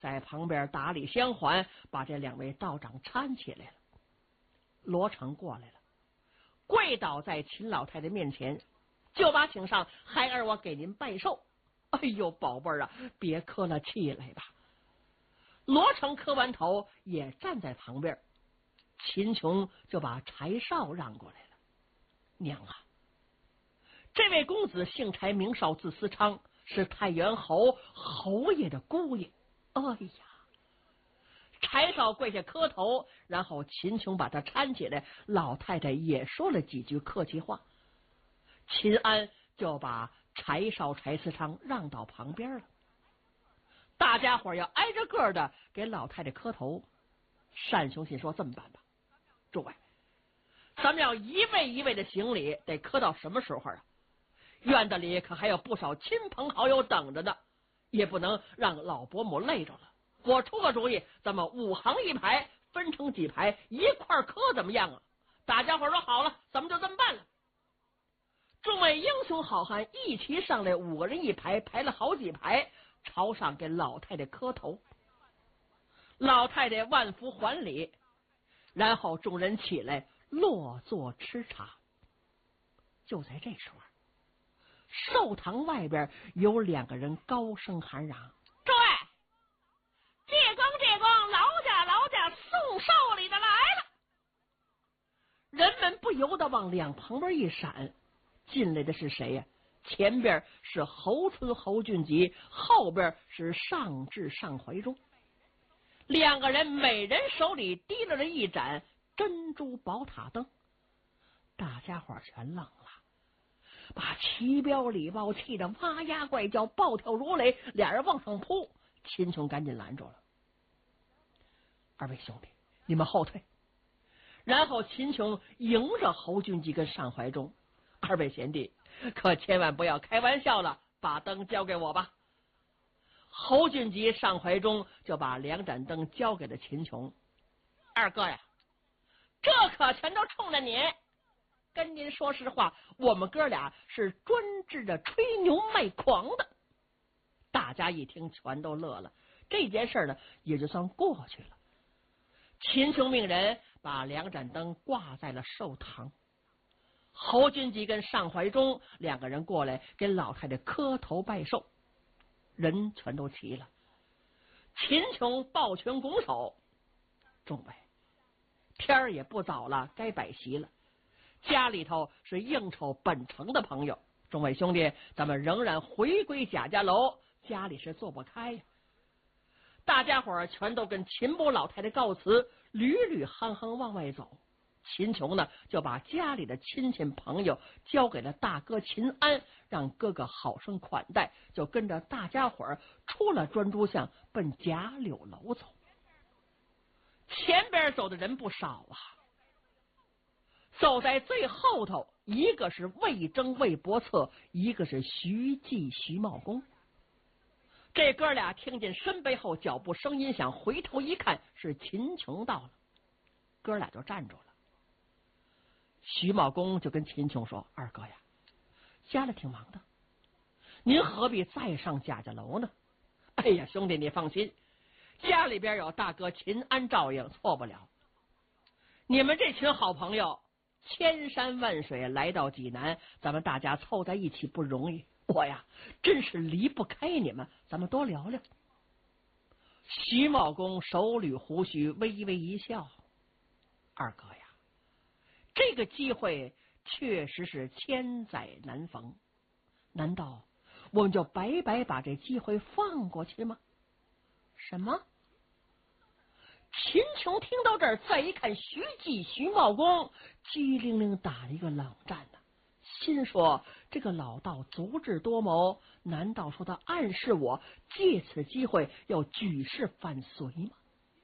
在旁边打理相缓，把这两位道长搀起来了。罗成过来了，跪倒在秦老太太面前，就把请上，孩儿我给您拜寿。哎呦，宝贝儿啊，别磕了气来吧。罗成磕完头，也站在旁边。秦琼就把柴少让过来了。娘啊，这位公子姓柴名少，字思昌，是太原侯侯爷的姑爷。哎呀，柴少跪下磕头，然后秦琼把他搀起来，老太太也说了几句客气话。秦安就把柴少柴思昌让到旁边了。大家伙要挨着个的给老太太磕头。单雄信说：“这么办吧，诸位，咱们要一位一位的行礼，得磕到什么时候啊？院子里可还有不少亲朋好友等着呢，也不能让老伯母累着了。我出个主意，咱们5行1排，分成几排，一块磕怎么样啊？”大家伙说好了，咱们就这么办了。众位英雄好汉一齐上来，5个人一排，排了好几排，朝上给老太太磕头。老太太万福还礼，然后众人起来落座吃茶。就在这时候，寿堂外边有2个人高声喊嚷：“诸位，借公，劳驾送寿礼的来了！”人们不由得往两旁边一闪，进来的是谁呀？前边是侯春侯俊吉，后边是上至上怀中。2个人每人手里提了一盏珍珠宝塔灯。大家伙全愣了，把齐彪李豹气得哇呀怪叫，暴跳如雷，俩人往上扑。秦琼赶紧拦住了：“2位兄弟，你们后退。”然后秦琼迎着侯俊吉跟上怀中：“2位贤弟，可千万不要开玩笑了，把灯交给我吧。”侯俊吉、上怀中就把2盏灯交给了秦琼：“二哥呀，这可全都冲着你。跟您说实话，我们哥俩是专治着吹牛卖狂的。”大家一听全都乐了，这件事呢也就算过去了。秦琼命人把2盏灯挂在了寿堂。侯俊吉跟上怀中2个人过来给老太太磕头拜寿。人全都齐了，秦琼抱拳拱手：“众位，天儿也不早了，该摆席了。家里头是应酬本城的朋友，众位兄弟，咱们仍然回归贾家楼，家里是坐不开呀。”大家伙全都跟秦伯老太太告辞，屡屡夯夯往外走。秦琼呢，就把家里的亲戚朋友交给了大哥秦安，让哥哥好生款待，就跟着大家伙出了专诸巷，奔贾柳楼走。前边走的人不少啊，走在最后头，一个是魏征魏伯策，一个是徐继徐茂公。这哥俩听见身背后脚步声音响，回头一看是秦琼到了，哥俩就站住了。徐茂公就跟秦琼说：“二哥呀，家里挺忙的，您何必再上贾家楼呢？”“哎呀，兄弟你放心，家里边有大哥秦安照应，错不了。你们这群好朋友千山万水来到济南，咱们大家凑在一起不容易，我呀真是离不开你们，咱们多聊聊。”徐茂公手捋胡须，微微一笑：“二哥呀，这个机会确实是千载难逢，难道我们就白白把这机会放过去吗？”“什么？”秦琼听到这儿，再一看徐继徐茂公，机灵灵打了一个冷战呢，心说这个老道足智多谋，难道说他暗示我借此机会要举事反隋吗？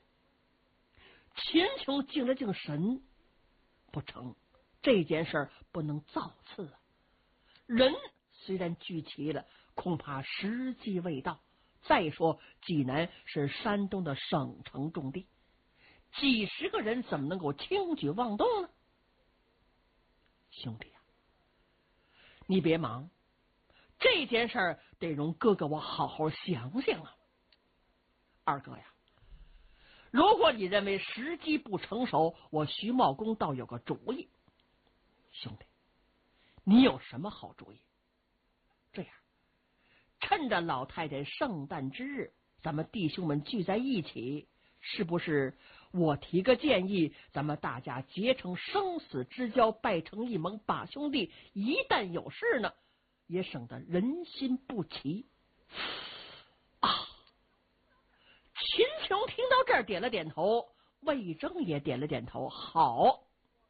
秦琼静了静神，不成，这件事儿不能造次啊！人虽然聚齐了，恐怕时机未到。再说济南是山东的省城重地，几十个人怎么能够轻举妄动呢？兄弟啊，你别忙，这件事儿得容哥哥我好好想想啊。 二哥呀，如果你认为时机不成熟，我徐茂公倒有个主意。兄弟，你有什么好主意？这样，趁着老太太圣诞之日，咱们弟兄们聚在一起，是不是我提个建议，咱们大家结成生死之交，拜成一盟，把兄弟一旦有事呢，也省得人心不齐啊！秦琼听到这儿点了点头，魏征也点了点头。好，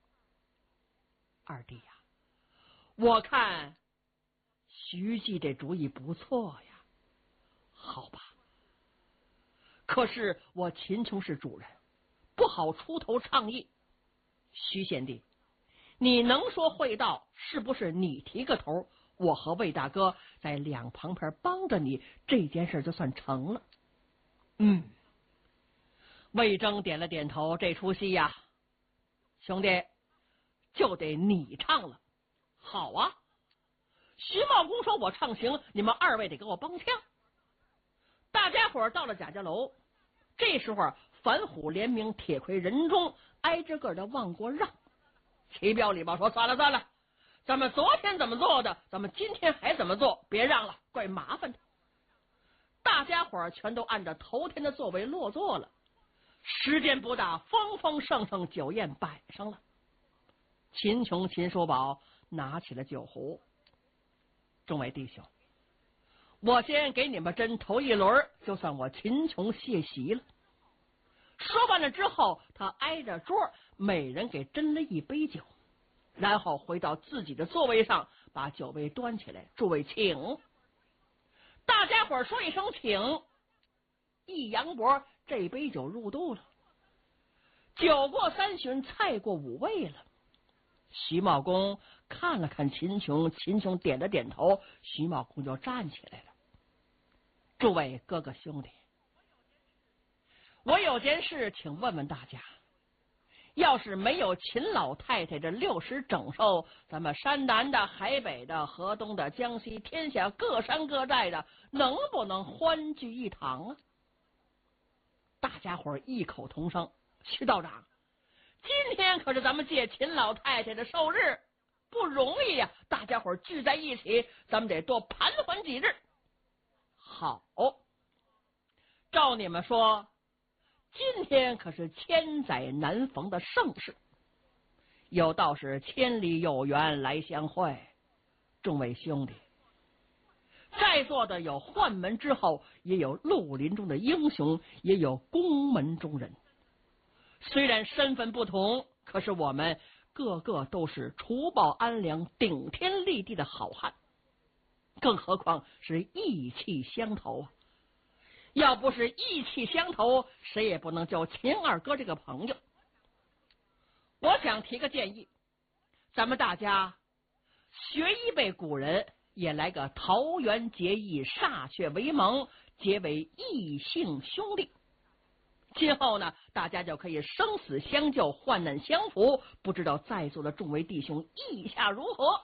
二弟呀，我看徐记这主意不错呀。好吧，可是我秦琼是主人，不好出头倡议。徐贤弟，你能说会道，是不是你提个头，我和魏大哥在两旁边帮着你，这件事就算成了。魏征点了点头，这出戏呀，兄弟就得你唱了。好啊，徐茂公说我唱行，你们二位得给我帮腔。大家伙到了贾家楼，这时候樊虎联名，铁魁人中，挨着个的往过让。齐彪礼貌说，算了算了，咱们昨天怎么做的，咱们今天还怎么做，别让了，怪麻烦的。大家伙全都按照头天的座位落座了。时间不大，丰丰盛盛酒宴摆上了。秦琼、秦叔宝拿起了酒壶。众位弟兄，我先给你们斟头一轮，就算我秦琼谢席了。说完了之后，他挨着桌，每人给斟了一杯酒，然后回到自己的座位上，把酒杯端起来，诸位请。大家伙说一声请，一扬脖，这杯酒入肚了。酒过三巡，菜过五味了。徐茂公看了看秦琼，秦琼点了点头，徐茂公就站起来了。诸位哥哥兄弟，我有件事请问问大家，要是没有秦老太太这60整寿，咱们山南的、海北的、河东的、江西天下各山各寨的，能不能欢聚一堂啊？大家伙异口同声，徐道长，今天可是咱们借秦老太太的寿日，不容易呀！大家伙聚在一起，咱们得多盘桓几日。好，照你们说，今天可是千载难逢的盛事，有道是千里有缘来相会。众位兄弟，在座的有宦门之后，也有绿林中的英雄，也有宫门中人。虽然身份不同，可是我们个个都是除暴安良、顶天立地的好汉，更何况是义气相投啊！要不是义气相投，谁也不能叫秦二哥这个朋友。我想提个建议，咱们大家学一辈古人，也来个桃园结义，歃血为盟，结为异姓兄弟。今后呢，大家就可以生死相救，患难相扶。不知道在座的众位弟兄意下如何？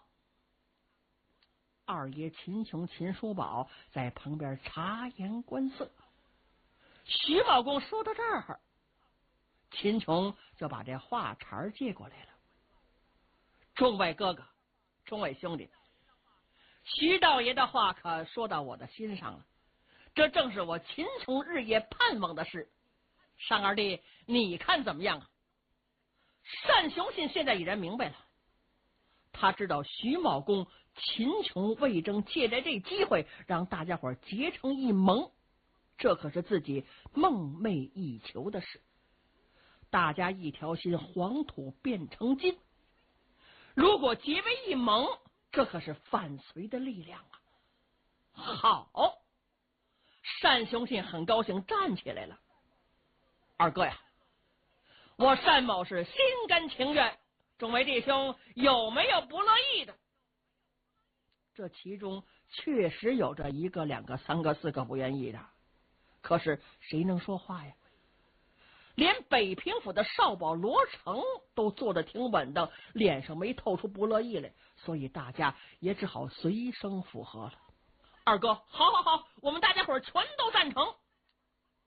二爷秦琼、秦叔宝在旁边察言观色。徐茂公说到这儿，秦琼就把这话茬接过来了。众位哥哥，众位兄弟，徐道爷的话可说到我的心上了，这正是我秦琼日夜盼望的事。尚二弟，你看怎么样啊？单雄信现在已然明白了，他知道徐茂公、秦琼、魏征借着这机会让大家伙结成一盟，这可是自己梦寐以求的事。大家一条心，黄土变成金。如果结为一盟，这可是反隋的力量啊！好，单雄信很高兴，站起来了。二哥呀，我单某是心甘情愿，众位弟兄有没有不乐意的？这其中确实有着1个、2个、3个、4个不愿意的，可是谁能说话呀？连北平府的少保罗成都坐得挺稳当，脸上没透出不乐意来，所以大家也只好随声附和了。二哥，好，我们大家伙全都赞成。